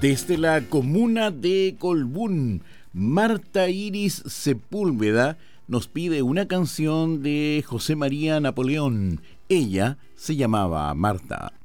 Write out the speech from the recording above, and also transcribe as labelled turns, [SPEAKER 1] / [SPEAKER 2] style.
[SPEAKER 1] Desde la comuna de Colbún, Marta Iris Sepúlveda nos pide una canción de José María Napoleón. Ella se llamaba Marta.